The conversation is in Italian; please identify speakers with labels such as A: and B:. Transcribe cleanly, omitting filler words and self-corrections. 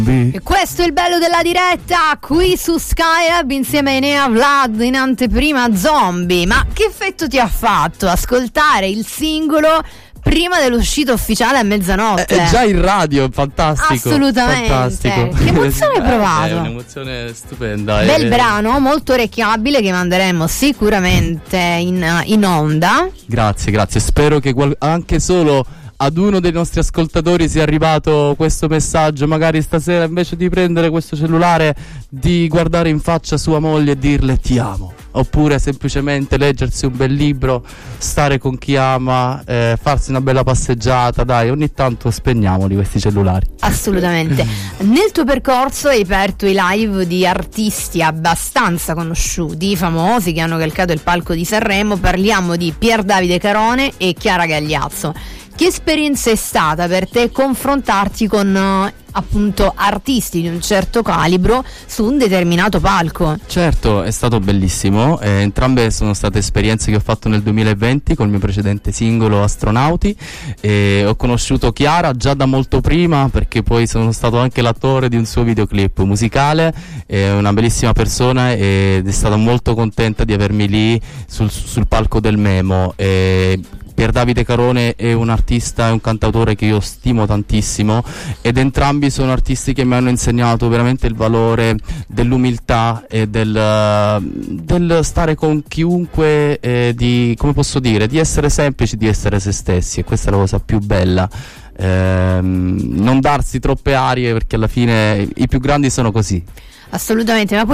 A: E questo è il bello della diretta qui su Skylab insieme a Enea Vlad in anteprima Zombie. Ma che effetto ti ha fatto ascoltare il singolo prima dell'uscita ufficiale a mezzanotte?
B: È già in radio, fantastico.
A: Assolutamente.
B: Fantastico.
A: Che emozione hai provato?
B: È un'emozione stupenda.
A: Bel brano, molto orecchiabile, che manderemo sicuramente in onda.
B: Grazie. Spero che anche solo ad uno dei nostri ascoltatori sia arrivato questo messaggio, magari stasera invece di prendere questo cellulare, di guardare in faccia sua moglie e dirle ti amo, oppure semplicemente leggersi un bel libro, stare con chi ama, farsi una bella passeggiata. Dai, ogni tanto spegniamoli questi cellulari.
A: Assolutamente. Nel tuo percorso hai aperto i live di artisti abbastanza conosciuti, famosi, che hanno calcato il palco di Sanremo. Parliamo di Pier Davide Carone e Chiara Gagliazzo. Che esperienza è stata per te confrontarti con appunto artisti di un certo calibro su un determinato palco?
B: Certo, è stato bellissimo. Entrambe sono state esperienze che ho fatto nel 2020 col mio precedente singolo Astronauti. Ho conosciuto Chiara già da molto prima, perché poi sono stato anche l'attore di un suo videoclip musicale. È una bellissima persona ed è stata molto contenta di avermi lì sul palco del Memo. Pier Davide Carone è un artista e un cantautore che io stimo tantissimo, ed entrambi sono artisti che mi hanno insegnato veramente il valore dell'umiltà e del stare con chiunque, di essere semplici, di essere se stessi, e questa è la cosa più bella. Non darsi troppe arie, perché alla fine i più grandi sono così.
A: Assolutamente, ma poi